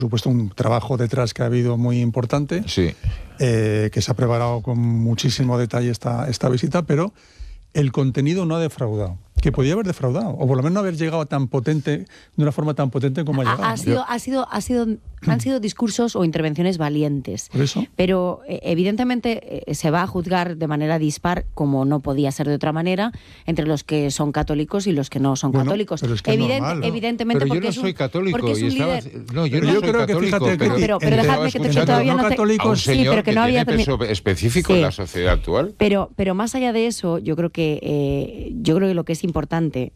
supuesto, un trabajo detrás que ha habido muy importante, Sí. Que se ha preparado con muchísimo detalle esta visita, pero el contenido no ha defraudado, que podía haber defraudado, o por lo menos no haber llegado tan potente, de una forma tan potente como ha llegado. Han sido discursos o intervenciones valientes. ¿Por eso? Pero evidentemente se va a juzgar de manera dispar, como no podía ser de otra manera, entre los que son católicos y los que no son católicos. Pero es que es normal, ¿no? Evidentemente, Pero yo porque no soy católico. porque es un líder. No, yo Pero no yo soy creo que, católico, fíjate, pero déjame que te todavía no te... a un Sí, señor pero que no había tiene peso específico en la sociedad actual. Pero más allá de eso, yo creo que lo que es importante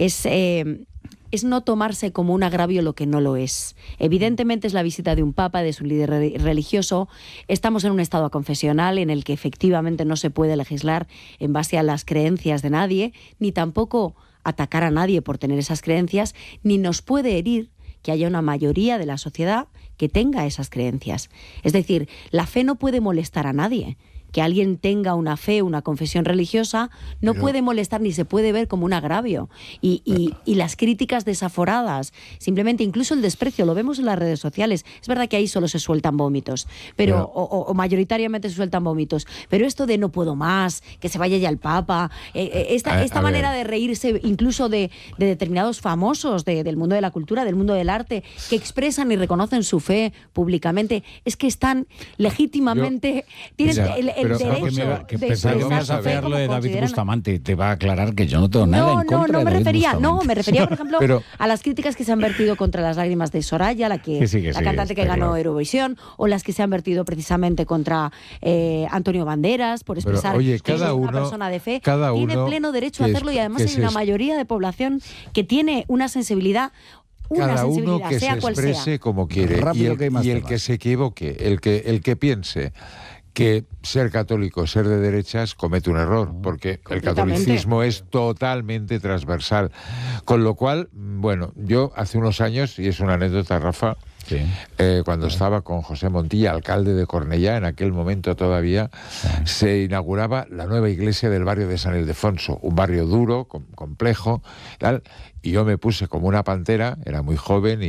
es no tomarse como un agravio lo que no lo es. Evidentemente es la visita de un papa, de su líder religioso. Estamos en un estado confesional en el que efectivamente no se puede legislar en base a las creencias de nadie, ni tampoco atacar a nadie por tener esas creencias, ni nos puede herir que haya una mayoría de la sociedad que tenga esas creencias. Es decir, la fe no puede molestar a nadie. Que alguien tenga una fe, una confesión religiosa, no puede molestar ni se puede ver como un agravio. Y las críticas desaforadas, simplemente incluso el desprecio, lo vemos en las redes sociales. Es verdad que ahí solo se sueltan vómitos, pero o mayoritariamente se sueltan vómitos. Pero esto de no puedo más, que se vaya ya el Papa, esta manera de reírse incluso de determinados famosos del mundo de la cultura, del mundo del arte, que expresan y reconocen su fe públicamente, es que están legítimamente... tienen el derecho que de pensaba que expresar ibas su a fe hacer como lo de David consideran. Bustamante. Te va a aclarar que yo no tengo nada en contra No de me David refería, Bustamante. me refería, por ejemplo, Pero- a las críticas que se han vertido contra las lágrimas de Soraya, la cantante que está ganó claro. Eurovisión, o las que se han vertido precisamente contra Antonio Banderas, por Pero, expresar oye, que cada es una uno- persona de fe. cada Tiene uno pleno derecho a que hacerlo, y además que hay una se- mayoría de población que tiene una sensibilidad. Cada uno que se sea cual exprese sea. como quiere. Rápido, que hay más y el temas. que se equivoque, el que piense que ser católico, ser de derechas, comete un error, porque el Completamente. catolicismo es totalmente transversal. Con lo cual, bueno, yo hace unos años, y es una anécdota, Rafa, Sí. cuando estaba con José Montilla, alcalde de Cornellá, en aquel momento todavía, se inauguraba la nueva iglesia del barrio de San Ildefonso, un barrio duro, complejo, tal, y yo me puse como una pantera, era muy joven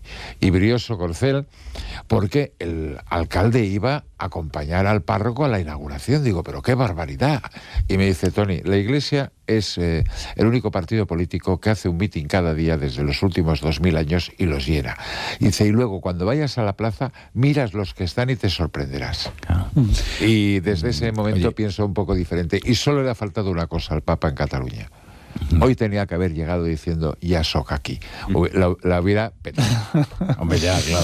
y brioso corcel, porque el alcalde iba a acompañar al párroco a la inauguración. Digo, pero qué barbaridad. Y me dice, Tony, la iglesia es el único partido político que hace un mitin cada día desde los últimos 2000 años y los llena. Y dice, y luego cuando vayas a la plaza, miras los que están y te sorprenderás. Claro. Y desde ese momento Oye. pienso un poco diferente. Y solo le ha faltado una cosa al Papa en Cataluña. Hoy tenía que haber llegado diciendo, ya soc aquí. La hubiera petado. Hombre, ya, claro.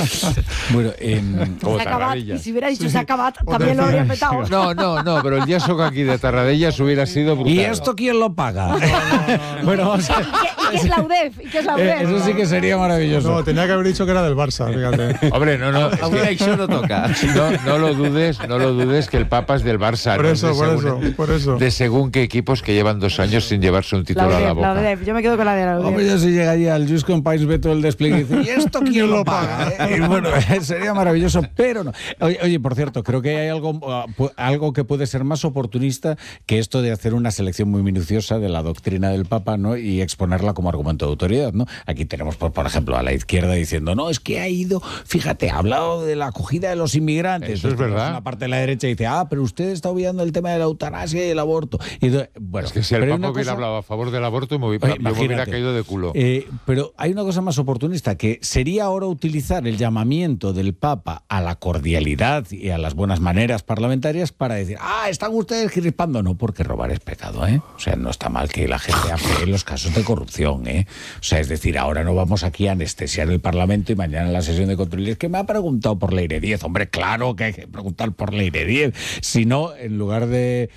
Bueno, Como Se ha acabat, Tarradella. y si hubiera dicho se ha acabat, también lo habría petado. No, pero el ya soc aquí de Tarradellas hubiera sido brutal. ¿y esto quién lo paga? Bueno, vamos a... ¿Y qué es la UDEF? ¿Y qué es la UDEF? Eso sí que sería maravilloso. No, tenía que haber dicho que era del Barça, fíjate. Hombre, no, es que Això no toca. no lo dudes que el Papa es del Barça. Por no eso, es de por eso. De según qué equipos que llevan 2 años sin llevarse un La título a la UDEF, la boca. UDEF. Yo me quedo con la de la Hombre, UDEF. yo si llegaría al Just con País ve todo el despliegue y dice, ¿y esto quién lo paga? Y bueno, sería maravilloso, pero no. Oye, por cierto, creo que hay algo que puede ser más oportunista que esto de hacer una selección muy minuciosa de la doctrina del Papa, ¿no? Y exponerla como argumento de autoridad, ¿no? Aquí tenemos, por ejemplo, a la izquierda diciendo, no, es que ha ido, fíjate, ha hablado de la acogida de los inmigrantes. Eso es verdad. Una parte de la derecha dice, pero usted está obviando el tema de la eutanasia y el aborto. Y, bueno, Es que si el pero hay Papa una hubiera cosa- hablado a favor del aborto, yo me Imagínate. hubiera caído de culo. Pero hay una cosa más oportunista, que sería ahora utilizar el llamamiento del Papa a la cordialidad y a las buenas maneras parlamentarias para decir, están ustedes crispando. No, porque robar es pecado, ¿eh? O sea, no está mal que la gente afee los casos de corrupción, ¿eh? O sea, es decir, ahora no vamos aquí a anestesiar el Parlamento y mañana en la sesión de control es que me ha preguntado por Leire 10. Hombre, claro que hay que preguntar por Leire 10. Si no, en lugar de...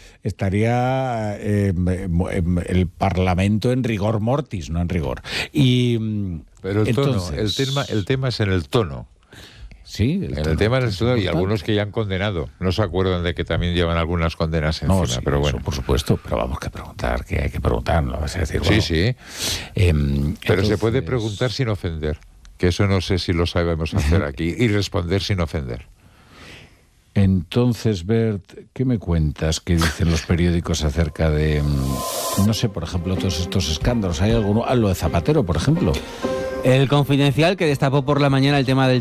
estaría el Parlamento en rigor mortis, no en rigor. Pero el tono, entonces, el tema es en el tono. Sí, El tema es el tono, y algunos que ya han condenado. No se acuerdan de que también llevan algunas condenas encima, No, sí, pero bueno. eso, por supuesto, pero vamos que preguntar, que hay que preguntar, no vas a decir, Sí, bueno, sí. Pero se puede preguntar sin ofender, que eso no sé si lo sabemos hacer aquí, y responder sin ofender. Entonces, Bert, ¿qué me cuentas? ¿Qué dicen los periódicos acerca de, no sé, por ejemplo, todos estos escándalos? ¿Hay alguno? Lo de Zapatero, por ejemplo. El Confidencial, que destapó por la mañana el tema del